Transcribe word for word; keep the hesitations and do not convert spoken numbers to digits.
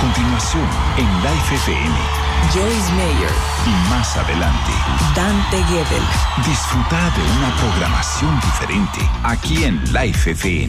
continuación, en Life F M, Joyce Meyer. Y más adelante, Dante Gebel. Disfruta de una programación diferente aquí en Life F M.